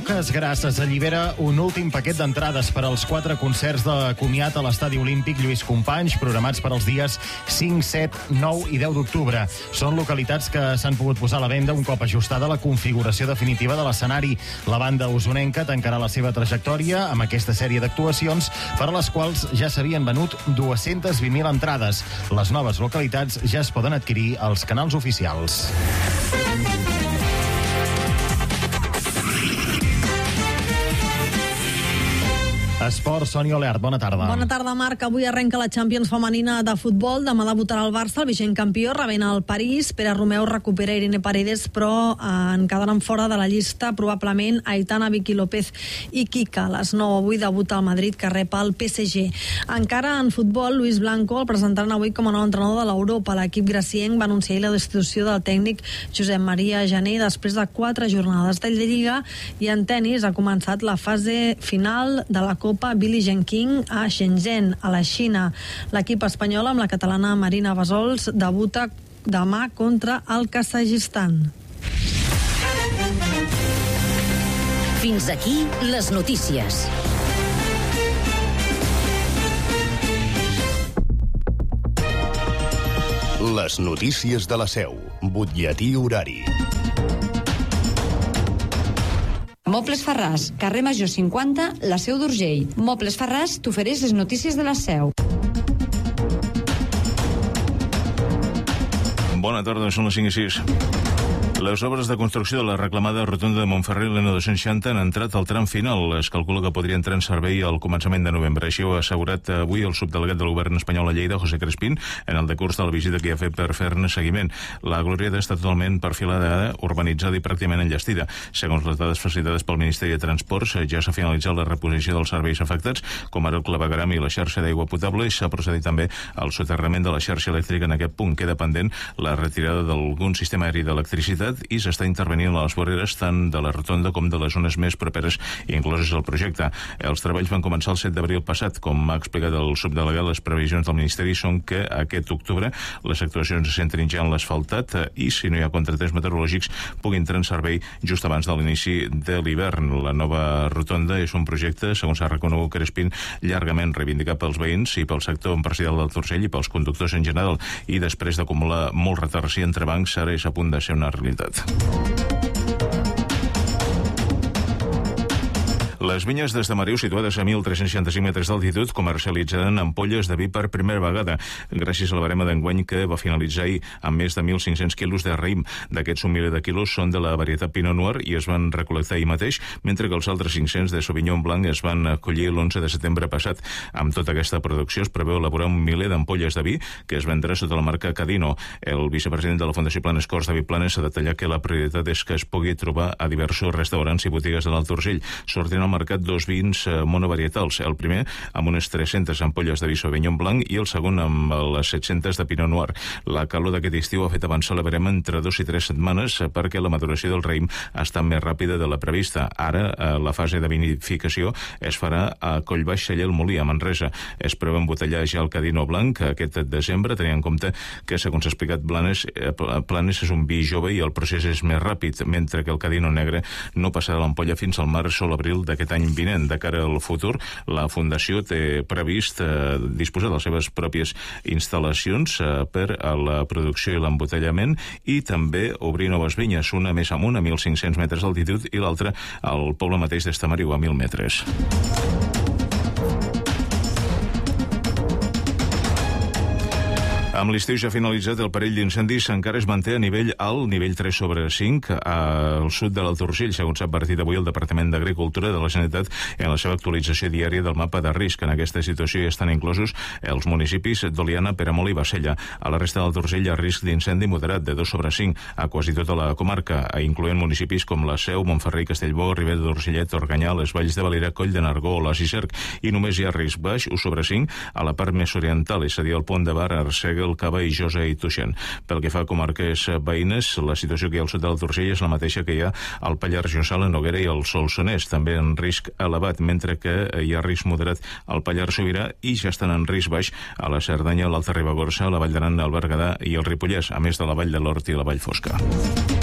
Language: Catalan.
Roques Grasses allibera un últim paquet d'entrades per als 4 concerts de comiat a l'Estadi Olímpic Lluís Companys, programats per als dies 5, 7, 9 i 10 d'octubre. Són localitats que s'han pogut posar a la venda un cop ajustada la configuració definitiva de l'escenari. La banda usonenca tancarà la seva trajectòria amb aquesta sèrie d'actuacions per a les quals ja s'havien venut 220.000 entrades. Les noves localitats ja es poden adquirir als canals oficials. Esport, Sònia Olert, bona tarda. Bona tarda, Marc. Avui arrenca la Champions femenina de futbol. Demà debutarà el Barça, el vigent campió, rebent el París. Pere Romeu recupera Irene Paredes, però en quedaran fora de la llista probablement Aitana, Vicky López i Kika. A les 9 avui debuta el Madrid, que rep el PSG. Encara en futbol, Luis Blanco el presentaran avui com a nou entrenador de l'Europa. L'equip gracienc va anunciar ahir la destitució del tècnic Josep Maria Jané després de 4 jornades de Lliga, i en tenis ha començat la fase final de la Copa Billie Jean King a Shenzhen, a la Xina. L'equip espanyol, amb la catalana Marina Bassols, debuta demà contra el Kazakhstan. Fins aquí les notícies. Les notícies de la Seu. Butlletí horari. Mobles Ferràs, carrer Major 50, la Seu d'Urgell. Mobles Ferràs t'ofereix les notícies de la Seu. Bona tarda, són les 5 i 6. Les obres de construcció de la reclamada rotonda de Montferrer i l'N260 han entrat al tram final. Es calcula que podria entrar en servei al començament de novembre. Així ho ha assegurat avui el subdelegat del govern espanyol a Lleida, José Crespín, en el decurs de la visita que ha fet per fer-ne seguiment. La glorieta està totalment perfilada, urbanitzada i pràcticament enllestida. Segons les dades facilitades pel Ministeri de Transports, ja s'ha finalitzat la reposició dels serveis afectats, com ara el clavegueram i la xarxa d'aigua potable, i s'ha procedit també al soterrament de la xarxa elèctrica en aquest punt. Queda pendent la retirada d'algun sistema aeri d'electricitat i s'està intervenint a les voreres tant de la rotonda com de les zones més properes incloses al projecte. Els treballs van començar el 7 d'abril passat. Com ha explicat el subdelegat, les previsions del Ministeri són que aquest octubre les actuacions se centrin ja en l'asfaltat i, si no hi ha contratemps meteorològics, puguin entrar en servei just abans de l'inici de l'hivern. La nova rotonda és un projecte, segons s'ha reconegut Crespín, llargament reivindicat pels veïns i pel sector empresarial del Torcell i pels conductors en general, i després d'acumular molts retards i entrebancs, ara és a punt de ser una realitat. Les vinyes d'Estamariu, situades a 1.365 metres d'altitud, comercialitzaran ampolles de vi per primera vegada, gràcies a la barema d'enguany que va finalitzar ahir amb més de 1.500 quilos de raïm. D'aquests, 1 miler de quilos són de la varietat Pinot Noir i es van recol·lectar ahir mateix, mentre que els altres 500 de Sauvignon Blanc es van acollir l'11 de setembre passat. Amb tota aquesta producció es preveu elaborar 1 miler d'ampolles de vi que es vendrà sota la marca Cadino. El vicepresident de la Fundació Planes Corts, David Planes, ha detallat que la prioritat és que es pugui trobar a diversos restaurants i botigues de l'Alt Urgell. Sortint al mercat 2 vins monovarietals, el primer amb unes 300 ampolles de vi Sauvignon Blanc i el segon amb les 700 de Pinot Noir. La calor d'aquest estiu ha fet avançar la barema entre 2 i 3 setmanes perquè la maduració del raïm ha estat més ràpida de la prevista. Ara, la fase de vinificació es farà a Collbaix, Celler, Molí, a Manresa. Es preveu embotellar ja el Cadino Blanc aquest desembre, tenint en compte que, segons s'ha explicat, Planes és un vi jove i el procés és més ràpid, mentre que el Cadino Negre no passarà l'ampolla fins al març o l'abril d'aquest any vinent. De cara al futur, la Fundació té previst disposar de les seves pròpies instal·lacions per a la producció i l'embotellament, i també obrir noves vinyes, una més amunt a 1.500 metres d'altitud i l'altra al poble mateix d'Estamariu a 1.000 metres. Amb l'estiu ja finalitzat, el perill d'incendis encara es manté a nivell alt, nivell 3/5, al sud de l'Alt Urgell, segons s'ha advertit avui el Departament d'Agricultura de la Generalitat en la seva actualització diària del mapa de risc. En aquesta situació hi estan inclosos els municipis d'Oliana, Peramola i Bassella. A la resta de l'Alt Urgell hi ha risc d'incendi moderat de 2/5 a quasi tota la comarca, incloent municipis com la Seu, Montferrer, Castellbó, Ribera d'Urgellet, Organyà, les Valls de Valira, Coll de Nargó, Olòs i Cerc, i només hi ha risc baix, 1/5, a la part més oriental, és a dir, al Pont de Bar, Arsèguel, el Cava i Josa i Tuixén. Pel que fa a comarques veïnes, la situació que hi ha al sud de l'Alt Urgell és la mateixa que hi ha al Pallars Jussà, la Noguera i el Solsonès, també en risc elevat, mentre que hi ha risc moderat al Pallars Sobirà i ja estan en risc baix a la Cerdanya, l'Alta Ribagorça, la Vall d'Aran, el Berguedà i el Ripollès, a més de la Vall de l'Hort i la Vall Fosca.